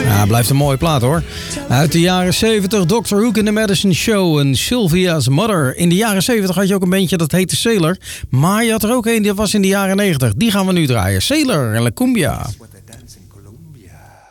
Ja, blijft een mooie plaat hoor. Uit de jaren 70, Dr. Hook in the Madison Show en Sylvia's Mother. In de jaren 70 had je ook een bandje dat heette Sailor. Maar je had er ook een, die was in de jaren 90. Die gaan we nu draaien. Sailor en La Cumbia.